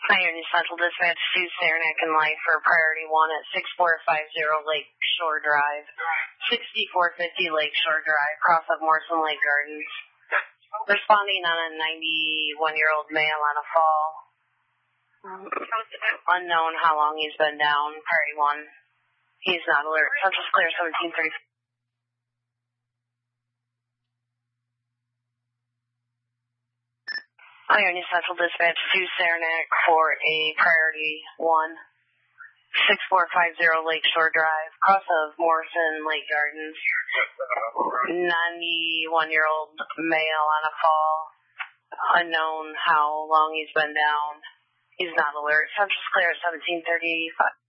Pioneer Central Dispatch 2, Saranac and Life for Priority 1 at 6450 Lake Shore Drive, 6450 Lake Shore Drive, cross of Morrison Lake Gardens. Responding on a 91-year-old male on a fall. Unknown how long he's been down, Priority 1. He's not alert. Central's clear, 1730. Pioneer Central Dispatch 2, Saranac for a Priority 1, 6450 Lake Shore Drive, cross of Morrison Lake Gardens. 91-year-old male on a fall. Unknown how long he's been down. He's not alert. Central's clear, 1735.